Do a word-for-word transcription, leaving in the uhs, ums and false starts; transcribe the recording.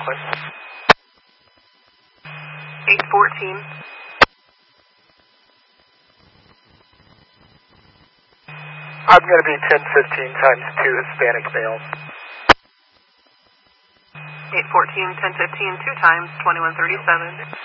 Brooklyn. eight fourteen. I'm going to be ten fifteen times two Hispanic male. eight fourteen, ten fifteen, two times, twenty-one thirty-seven.